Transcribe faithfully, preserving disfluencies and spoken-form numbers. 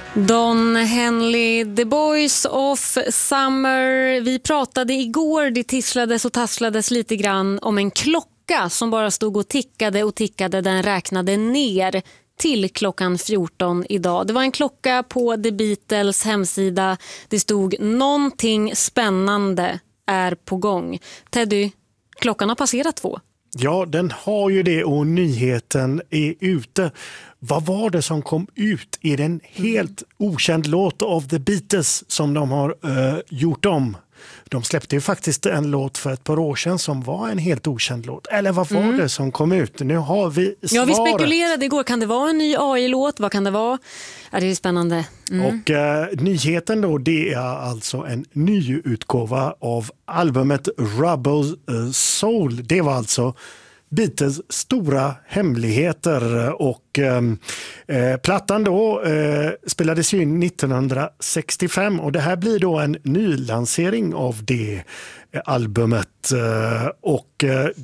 Don Henley, The Boys of Summer. Vi pratade igår, det tisslades och tasslades lite grann om en klocka som bara stod och tickade och tickade. Den räknade ner till klockan fjorton idag. Det var en klocka på The Beatles hemsida. Det stod någonting spännande är på gång. Teddy, klockan har passerat två. Ja, den har ju det och nyheten är ute. Vad var det som kom ut? Är det en helt okänd låt av The Beatles som de har uh, gjort om? De släppte ju faktiskt en låt för ett par år sedan som var en helt okänd låt. Eller vad var mm. det som kom ut? Nu har vi svaret. Ja, vi spekulerade igår. Kan det vara en ny A I-låt? Vad kan det vara? Ja, det är spännande. Mm. Och uh, nyheten då, det är alltså en ny utgåva av albumet Rubber Soul. Det var alltså Beatles stora hemligheter och eh, plattan då eh, spelades ju in nittonhundrasextiofem och det här blir då en ny lansering av det eh, albumet eh, och eh,